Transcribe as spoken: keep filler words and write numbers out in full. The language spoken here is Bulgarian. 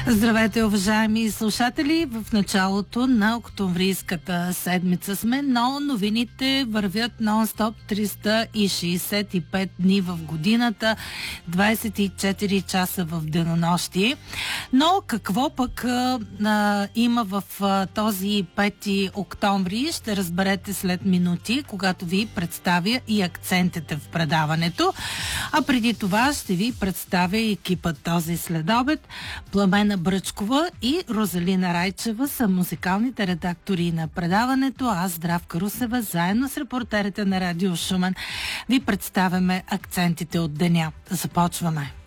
Здравейте, уважаеми слушатели! В началото на октомврийската седмица сме, но новините вървят нон-стоп триста и шейсет и пет дни в годината, двайсет и четири часа в денонощие. Но какво пък а, има в а, този пети октомври, ще разберете след минути, когато ви представя и акцентите в предаването. А преди това ще ви представя екипът този следобед. Пламена Бръчкова и Розалина Райчева са музикалните редактори на предаването. Аз, Здравка Русева, заедно с репортерите на Радио Шумен ви представяме акцентите от деня. Започваме!